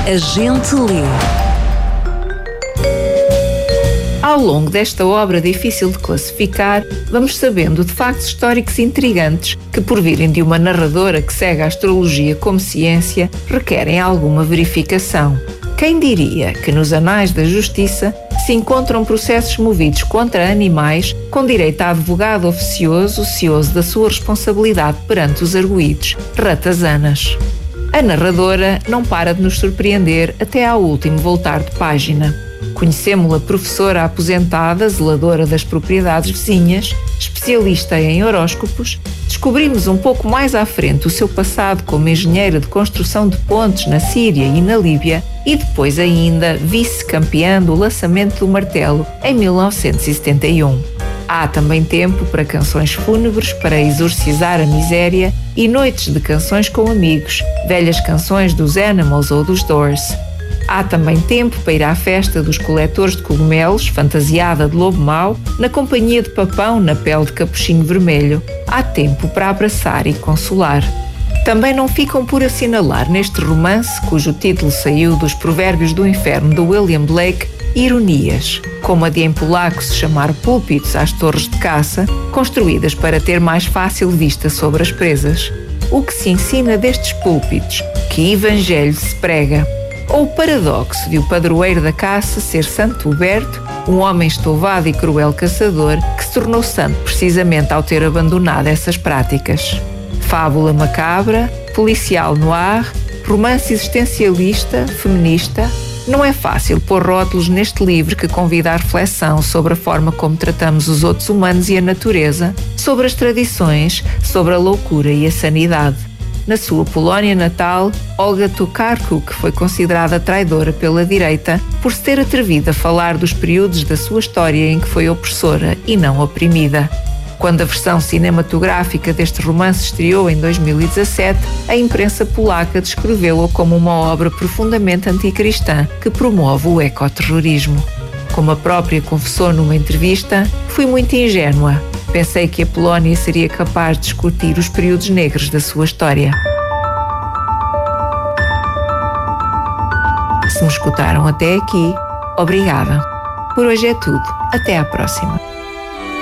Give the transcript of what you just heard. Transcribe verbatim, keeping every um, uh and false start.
A gente lê. Ao longo desta obra difícil de classificar, vamos sabendo de factos históricos intrigantes que, por virem de uma narradora que segue a astrologia como ciência, requerem alguma verificação. Quem diria que nos anais da justiça se encontram processos movidos contra animais com direito a advogado oficioso cioso da sua responsabilidade perante os arguidos ratazanas? A narradora não para de nos surpreender até ao último voltar de página. Conhecemos-la professora aposentada, zeladora das propriedades vizinhas, especialista em horóscopos. Descobrimos um pouco mais à frente o seu passado como engenheira de construção de pontes na Síria e na Líbia e depois ainda vice-campeã do lançamento do martelo em mil novecentos e setenta e um. Há também tempo para canções fúnebres para exorcizar a miséria e noites de canções com amigos, velhas canções dos Animals ou dos Doors. Há também tempo para ir à festa dos coletores de cogumelos, fantasiada de lobo mau, na companhia de papão na pele de capuchinho vermelho. Há tempo para abraçar e consolar. Também não ficam por assinalar neste romance, cujo título saiu dos Provérbios do Inferno de William Blake, ironias, como a de em polaco se chamar púlpitos às torres de caça, construídas para ter mais fácil vista sobre as presas. O que se ensina destes púlpitos? Que evangelho se prega? Ou o paradoxo de o padroeiro da caça ser Santo Huberto, um homem estouvado e cruel caçador que se tornou santo precisamente ao ter abandonado essas práticas. Fábula macabra, policial noir, romance existencialista, feminista. Não é fácil pôr rótulos neste livro que convida à reflexão sobre a forma como tratamos os outros humanos e a natureza, sobre as tradições, sobre a loucura e a sanidade. Na sua Polónia natal, Olga Tokarczuk foi considerada traidora pela direita por se ter atrevido a falar dos períodos da sua história em que foi opressora e não oprimida. Quando a versão cinematográfica deste romance estreou em dois mil e dezassete, a imprensa polaca descreveu-a como uma obra profundamente anticristã que promove o ecoterrorismo. Como a própria confessou numa entrevista, fui muito ingênua. Pensei que a Polónia seria capaz de discutir os períodos negros da sua história. Se me escutaram até aqui, obrigada. Por hoje é tudo. Até à próxima.